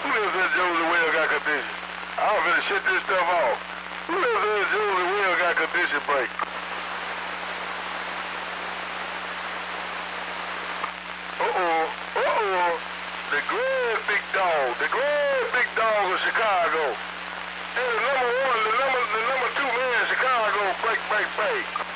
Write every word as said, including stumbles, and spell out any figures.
Who lives in Josie Well got condition? I'm finna shut this stuff off. Who lives in Josie Well got condition break? Uh-oh, uh-oh. The grand big dog, the grand big dog of Chicago. And the number one, the number, the number two man in Chicago, break, break, break.